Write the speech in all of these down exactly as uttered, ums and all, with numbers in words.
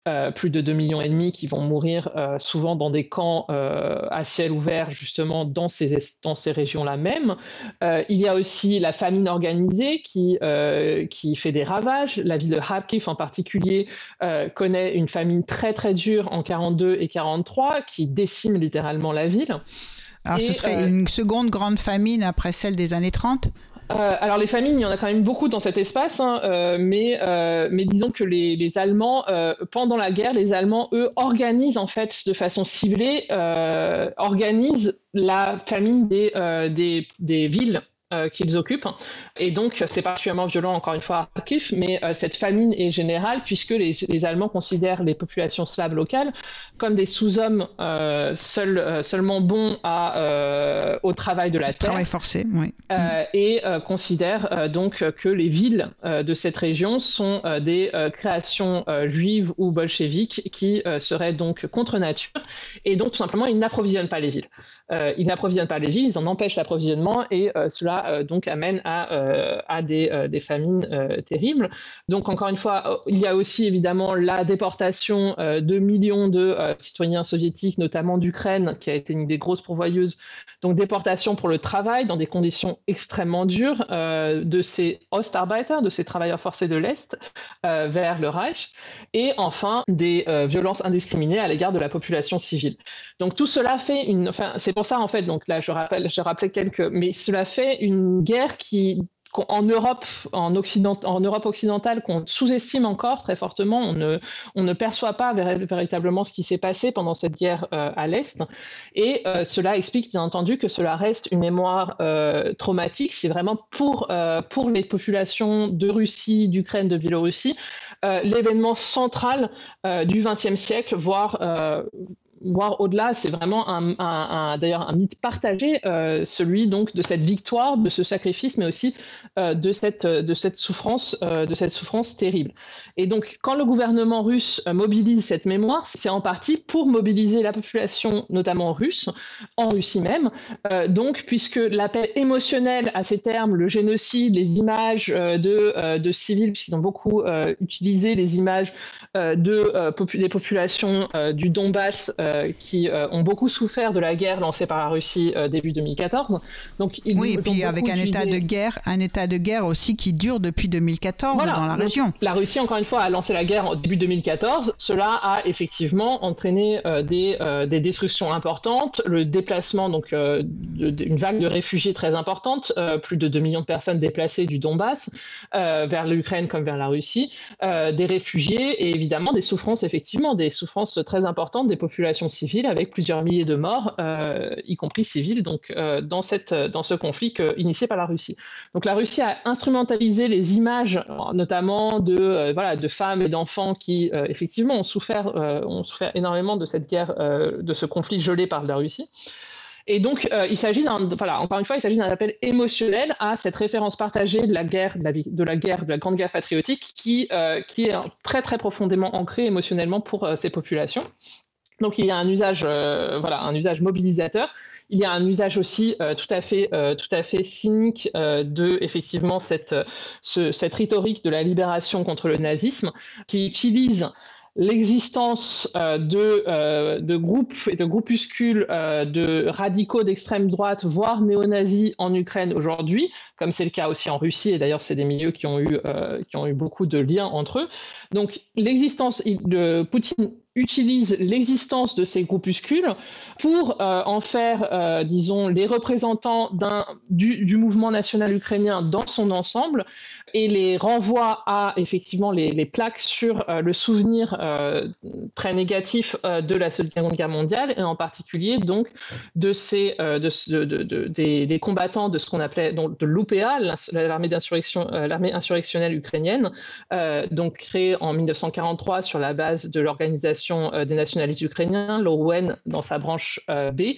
euh, plus de deux millions et demi qui vont mourir euh, souvent dans des camps euh, à ciel ouvert, justement dans ces, dans ces régions-là même. Euh, il y a aussi la famine organisée qui, euh, qui fait des ravages. La ville de Kharkiv en particulier euh, connaît une famine très très dure en quarante-deux et quarante-trois qui décime littéralement la ville. Alors, ce Et serait euh, une seconde grande famine après celle des années trente? Euh, alors les familles, il y en a quand même beaucoup dans cet espace, hein, euh, mais, euh, mais disons que les, les Allemands, euh, pendant la guerre, les Allemands, eux, organisent en fait de façon ciblée, euh, organisent la famine des, euh, des, des villes euh, qu'ils occupent. Et donc, c'est particulièrement violent, encore une fois, à Kharkiv, mais euh, cette famine est générale puisque les, les Allemands considèrent les populations slaves locales comme des sous-hommes euh, seuls, euh, seulement bons à, euh, au travail de la terre. Travail forcé, oui. Euh, et euh, considère euh, donc que les villes euh, de cette région sont euh, des euh, créations euh, juives ou bolcheviques qui euh, seraient donc contre nature, et donc tout simplement ils n'approvisionnent pas les villes. Euh, ils n'approvisionnent pas les villes, ils en empêchent l'approvisionnement, et euh, cela euh, donc amène à, euh, à des, euh, des famines euh, terribles. Donc encore une fois, il y a aussi évidemment la déportation euh, de millions de euh, citoyens soviétiques, notamment d'Ukraine, qui a été une des grosses pourvoyeuses. Donc déportation pour le travail dans des conditions extrêmement dures euh, de ces Ostarbeiter, de ces travailleurs forcés de l'Est, euh, vers le Reich, et enfin des euh, violences indiscriminées à l'égard de la population civile. Donc tout cela fait une, enfin c'est pour ça en fait, donc là je rappelle, je rappelais quelques, mais cela fait une guerre qui en Europe, en, Occident, en Europe occidentale, qu'on sous-estime encore très fortement. On ne, on ne perçoit pas vér- véritablement ce qui s'est passé pendant cette guerre euh, à l'Est. Et euh, cela explique bien entendu que cela reste une mémoire euh, traumatique. C'est vraiment pour, euh, pour les populations de Russie, d'Ukraine, de Biélorussie, euh, l'événement central euh, du vingtième siècle, voire... Euh, voire au-delà, c'est vraiment un, un, un, d'ailleurs un mythe partagé, euh, celui donc de cette victoire, de ce sacrifice, mais aussi euh, de cette de cette souffrance, euh, de cette souffrance terrible. Et donc, quand le gouvernement russe euh, mobilise cette mémoire, c'est en partie pour mobiliser la population, notamment russe, en Russie même. Euh, donc, puisque l'appel émotionnel à ces termes, le génocide, les images euh, de euh, de civils, puisqu'ils ont beaucoup euh, utilisé les images euh, de euh, popu- des populations euh, du Donbass. Euh, qui euh, ont beaucoup souffert de la guerre lancée par la Russie euh, début deux mille quatorze. Donc, ils Oui, et ont puis avec un utilisé... état de guerre, un état de guerre aussi qui dure depuis deux mille quatorze Voilà. dans la Donc, région. la Russie, encore une fois, a lancé la guerre en début deux mille quatorze. Cela a effectivement entraîné euh, des, euh, des destructions importantes, le déplacement, donc euh, d'une vague de réfugiés très importante, euh, plus de deux millions de personnes déplacées du Donbass euh, vers l'Ukraine comme vers la Russie, euh, des réfugiés et évidemment des souffrances, effectivement, des souffrances très importantes des populations civiles avec plusieurs milliers de morts, euh, y compris civiles, donc euh, dans, cette, dans ce conflit que, initié par la Russie. Donc la Russie a instrumentalisé les images, notamment de, euh, voilà, de femmes et d'enfants qui, euh, effectivement, ont souffert, euh, ont souffert énormément de cette guerre, euh, de ce conflit gelé par la Russie. Et donc, euh, il s'agit d'un, voilà, encore une fois, il s'agit d'un appel émotionnel à cette référence partagée de la guerre, de la, de la guerre, de la grande guerre patriotique, qui, euh, qui est très très profondément ancrée émotionnellement pour euh, ces populations. Donc il y a un usage, euh, voilà, un usage mobilisateur. Il y a un usage aussi euh, tout à fait, euh, tout à fait cynique euh, de effectivement cette, ce, cette rhétorique de la libération contre le nazisme, qui utilise l'existence euh, de, euh, de groupes et de groupuscules euh, de radicaux d'extrême droite, voire néo-nazis en Ukraine aujourd'hui, comme c'est le cas aussi en Russie, et d'ailleurs c'est des milieux qui ont eu, euh, qui ont eu beaucoup de liens entre eux. Donc l'existence de Poutine utilise l'existence de ces groupuscules pour euh, en faire, euh, disons, les représentants d'un, du, du mouvement national ukrainien dans son ensemble, et les renvoie à, effectivement, les, les plaques sur euh, le souvenir euh, très négatif euh, de la Seconde Guerre mondiale, et en particulier, donc, de ces, euh, de, de, de, de, des, des combattants de ce qu'on appelait donc, de l'U P A, l'armée, d'insurrection, euh, l'armée insurrectionnelle ukrainienne, euh, donc créée en mille neuf cent quarante-trois sur la base de l'organisation des nationalistes ukrainiens, l'O U N dans sa branche euh, B,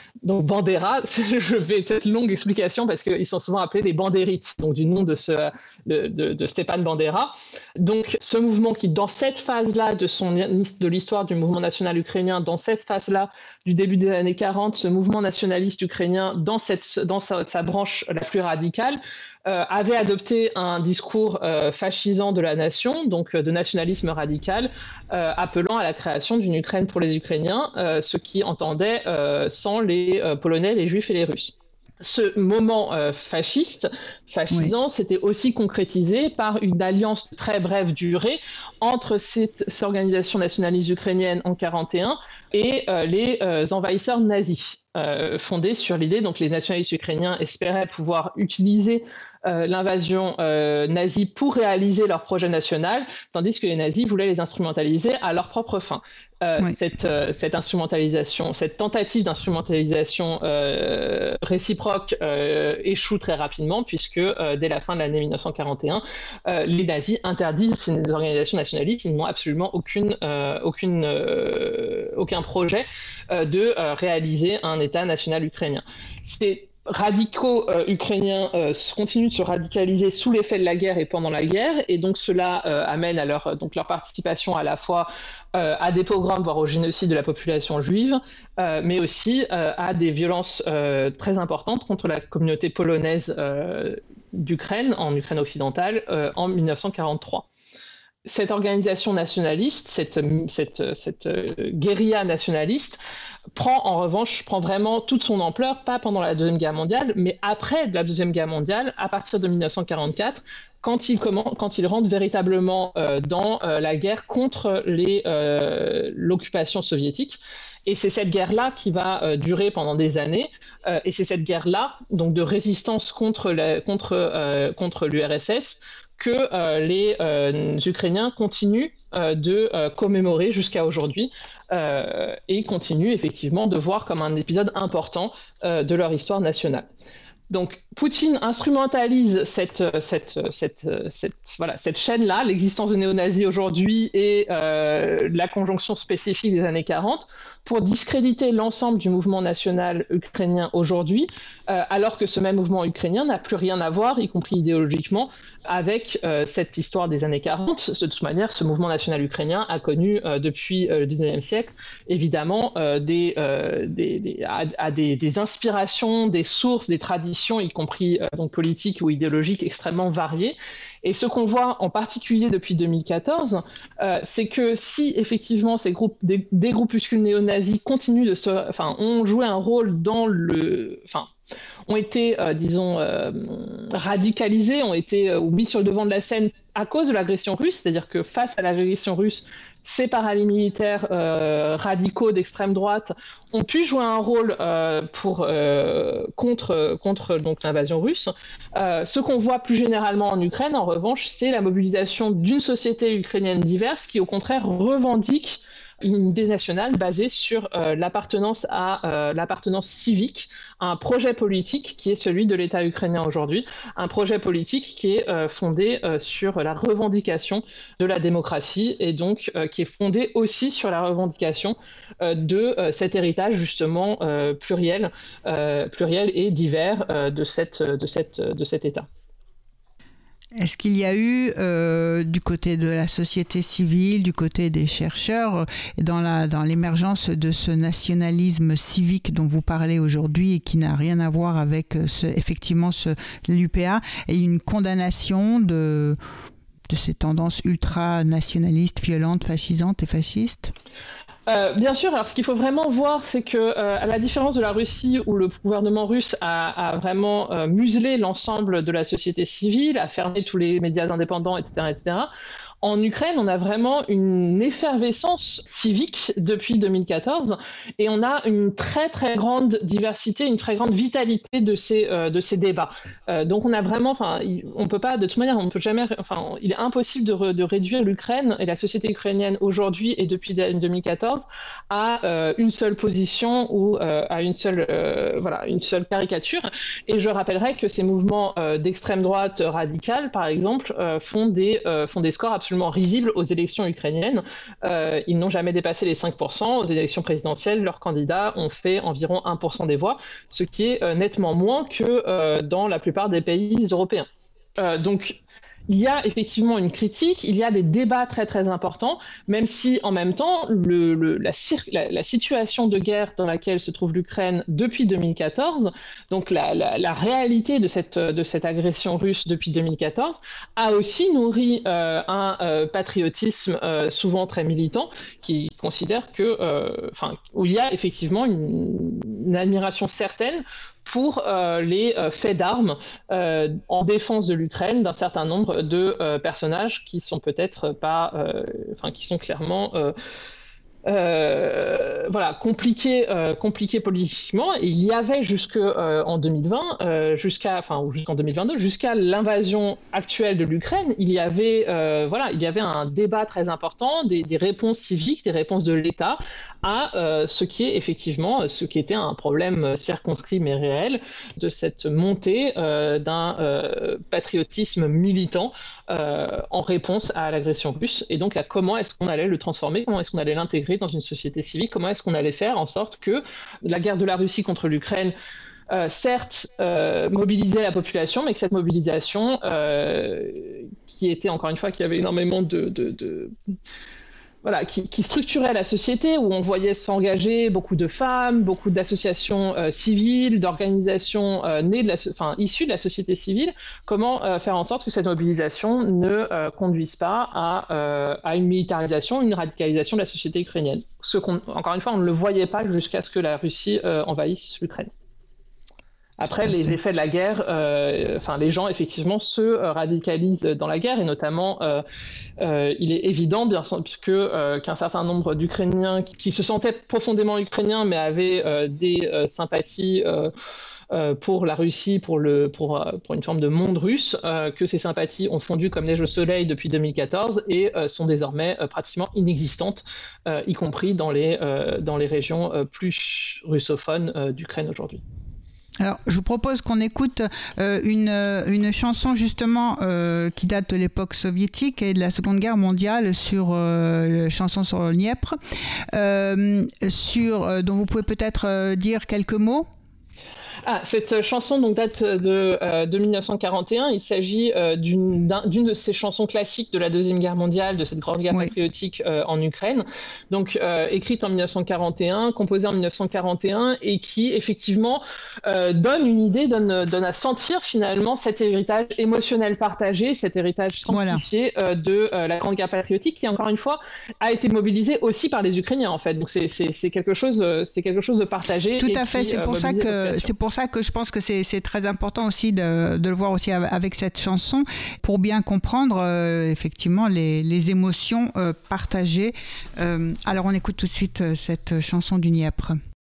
Donc Bandera, je vais cette longue explication parce qu'ils sont souvent appelés les bandérites, donc du nom de, ce, de, de, de Stepan Bandera. Donc ce mouvement qui, dans cette phase-là de, son, de l'histoire du mouvement national ukrainien, dans cette phase-là du début des années quarante, ce mouvement nationaliste ukrainien, dans, cette, dans sa, sa branche la plus radicale, Euh, avait adopté un discours euh, fascisant de la nation, donc euh, de nationalisme radical, euh, appelant à la création d'une Ukraine pour les Ukrainiens, euh, ce qui entendait euh, sans les euh, Polonais, les Juifs et les Russes. Ce moment euh, fasciste, fascisant, oui. s'était aussi concrétisé par une alliance de très brève durée entre cette, cette organisation nationaliste ukrainienne en quarante et un et euh, les euh, envahisseurs nazis, euh, fondés sur l'idée, donc les nationalistes ukrainiens espéraient pouvoir utiliser Euh, l'invasion euh, nazie pour réaliser leur projet national, tandis que les nazis voulaient les instrumentaliser à leur propre fin. Euh, oui. cette, euh, cette instrumentalisation, cette tentative d'instrumentalisation euh, réciproque euh, échoue très rapidement, puisque euh, dès la fin de l'année dix-neuf cent quarante et un, euh, les nazis interdisent ces organisations nationalistes, ils n'ont absolument aucune, euh, aucune, euh, aucun projet euh, de euh, réaliser un État national ukrainien. C'est radicaux euh, ukrainiens euh, continuent de se radicaliser sous l'effet de la guerre et pendant la guerre, et donc cela euh, amène à leur, donc leur participation à la fois euh, à des pogroms, voire au génocide de la population juive, euh, mais aussi euh, à des violences euh, très importantes contre la communauté polonaise euh, d'Ukraine, en Ukraine occidentale, euh, en dix-neuf cent quarante-trois. Cette organisation nationaliste, cette, cette, cette euh, guérilla nationaliste, prend en revanche prend vraiment toute son ampleur, pas pendant la Deuxième Guerre mondiale, mais après la Deuxième Guerre mondiale, à partir de dix-neuf cent quarante-quatre, quand il, comment, quand il rentre véritablement euh, dans euh, la guerre contre les, euh, l'occupation soviétique. Et c'est cette guerre-là qui va euh, durer pendant des années, euh, et c'est cette guerre-là, donc de résistance contre, la, contre, euh, contre l'U R S S, que euh, les euh, Ukrainiens continuent euh, de euh, commémorer jusqu'à aujourd'hui euh, et continuent effectivement de voir comme un épisode important euh, de leur histoire nationale. Donc Poutine instrumentalise cette, cette, cette, cette, voilà, cette chaîne-là, l'existence de néo-nazis aujourd'hui et euh, la conjonction spécifique des années quarante, pour discréditer l'ensemble du mouvement national ukrainien aujourd'hui, euh, alors que ce même mouvement ukrainien n'a plus rien à voir, y compris idéologiquement, avec euh, cette histoire des années quarante. De toute manière, ce mouvement national ukrainien a connu euh, depuis euh, le dix-neuvième siècle, évidemment, euh, des, euh, des, des, à, à des, des inspirations, des sources, des traditions, y compris euh, donc politiques ou idéologiques, extrêmement variées. Et ce qu'on voit en particulier depuis deux mille quatorze, euh, c'est que si effectivement ces groupes, des, des groupuscules néo-nazis continuent de se, enfin, ont joué un rôle dans le, enfin, ont été, euh, disons, euh, radicalisés, ont été euh, ou mis sur le devant de la scène à cause de l'agression russe, c'est-à-dire que face à l'agression russe, ces paramilitaires euh, radicaux d'extrême droite ont pu jouer un rôle euh, pour, euh, contre, contre donc, l'invasion russe. Euh, ce qu'on voit plus généralement en Ukraine, en revanche, c'est la mobilisation d'une société ukrainienne diverse qui, au contraire, revendique une idée nationale basée sur euh, l'appartenance à euh, l'appartenance civique, à un projet politique qui est celui de l'État ukrainien aujourd'hui, un projet politique qui est euh, fondé euh, sur la revendication de la démocratie et donc euh, qui est fondé aussi sur la revendication euh, de euh, cet héritage justement euh, pluriel, euh, pluriel et divers euh, de cette, de cette, de cet État. Est-ce qu'il y a eu, euh, du côté de la société civile, du côté des chercheurs, dans, la, dans l'émergence de ce nationalisme civique dont vous parlez aujourd'hui et qui n'a rien à voir avec ce, effectivement ce, l'U P A, et une condamnation de, de ces tendances ultra-nationalistes, violentes, fascisantes et fascistes ? Euh, bien sûr, alors ce qu'il faut vraiment voir, c'est que, euh, à la différence de la Russie, où le gouvernement russe a, a vraiment euh, muselé l'ensemble de la société civile, a fermé tous les médias indépendants, et cetera, et cetera, en Ukraine, on a vraiment une effervescence civique depuis deux mille quatorze et on a une très très grande diversité, une très grande vitalité de ces, euh, de ces débats. Euh, donc on a vraiment, enfin, on peut pas, de toute manière, on peut jamais, enfin, il est impossible de, re, de réduire l'Ukraine et la société ukrainienne aujourd'hui et depuis deux mille quatorze à euh, une seule position ou euh, à une seule, euh, voilà, une seule caricature. Et je rappellerai que ces mouvements euh, d'extrême droite radicale, par exemple, euh, font des, euh, font des scores absolument absolument risible aux élections ukrainiennes. Euh, ils n'ont jamais dépassé les cinq pour cent. Aux élections présidentielles, leurs candidats ont fait environ un pour cent des voix, ce qui est euh, nettement moins que euh, dans la plupart des pays européens. Euh, donc, il y a effectivement une critique, il y a des débats très très importants, même si en même temps, le, le, la, la, la situation de guerre dans laquelle se trouve l'Ukraine depuis deux mille quatorze, donc la, la, la réalité de cette, de cette agression russe depuis deux mille quatorze, a aussi nourri euh, un euh, patriotisme euh, souvent très militant qui considère que, euh, enfin, où il y a effectivement une, une admiration certaine pour euh, les euh, faits d'armes euh, en défense de l'Ukraine d'un certain nombre de euh, personnages qui sont peut-être pas, euh, enfin qui sont clairement euh, Euh, voilà, compliqué, euh, compliqué politiquement. Et il y avait jusque euh, en deux mille vingt, euh, jusqu'à, enfin ou jusqu'en deux mille vingt-deux, jusqu'à l'invasion actuelle de l'Ukraine, il y avait, euh, voilà, il y avait un débat très important, des, des réponses civiques, des réponses de l'État à euh, ce qui est effectivement, ce qui était un problème circonscrit mais réel, de cette montée euh, d'un euh, patriotisme militant euh, en réponse à l'agression russe, et donc à comment est-ce qu'on allait le transformer, comment est-ce qu'on allait l'intégrer dans une société civique, comment est-ce qu'on allait faire en sorte que la guerre de la Russie contre l'Ukraine, euh, certes, euh, mobilisait la population, mais que cette mobilisation, euh, qui était, encore une fois, qui avait énormément de... de, de Voilà, qui, qui structurait la société, où on voyait s'engager beaucoup de femmes, beaucoup d'associations euh, civiles, d'organisations euh, nées de la, enfin, issues de la société civile. Comment euh, faire en sorte que cette mobilisation ne euh, conduise pas à, euh, à une militarisation, une radicalisation de la société ukrainienne. Ce qu'on, encore une fois, on ne le voyait pas jusqu'à ce que la Russie euh, envahisse l'Ukraine. Après, les effets de la guerre, euh, enfin, les gens, effectivement, se euh, radicalisent dans la guerre, et notamment, euh, euh, il est évident, bien puisque euh, qu'un certain nombre d'Ukrainiens qui, qui se sentaient profondément ukrainiens, mais avaient euh, des euh, sympathies euh, euh, pour la Russie, pour, le, pour, euh, pour une forme de monde russe, euh, que ces sympathies ont fondu comme neige au soleil depuis deux mille quatorze et euh, sont désormais euh, pratiquement inexistantes, euh, y compris dans les, euh, dans les régions euh, plus russophones euh, d'Ukraine aujourd'hui. Alors, je vous propose qu'on écoute euh, une, une chanson justement euh, qui date de l'époque soviétique et de la Seconde Guerre mondiale, sur euh, la chanson sur le Dniepr, euh, sur, euh, dont vous pouvez peut-être euh, dire quelques mots. Ah, cette chanson donc date de, euh, de mille neuf cent quarante et un. Il s'agit euh, d'une, d'un, d'une de ces chansons classiques de la Deuxième Guerre mondiale, de cette grande guerre oui. patriotique euh, en Ukraine. Donc euh, écrite en mille neuf cent quarante et un, composée en mille neuf cent quarante et un, et qui effectivement euh, donne une idée, donne, donne à sentir finalement cet héritage émotionnel partagé, cet héritage sanctifié voilà. euh, de euh, la grande guerre patriotique, qui encore une fois a été mobilisé aussi par les Ukrainiens en fait. Donc c'est, c'est, c'est quelque chose, c'est quelque chose de partagé. Tout à fait. Qui, c'est pour euh, ça que c'est pour ça que je pense que c'est, c'est très important aussi de, de le voir aussi avec cette chanson, pour bien comprendre euh, effectivement les, les émotions euh, partagées. Euh, alors on écoute tout de suite cette chanson du Dniepr.